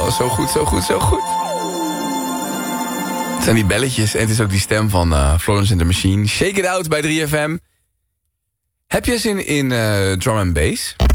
Oh, zo goed, zo goed, zo goed. Het zijn die belletjes en het is ook die stem van Florence and the Machine. Shake It Out bij 3FM. Heb je zin in drum and bass?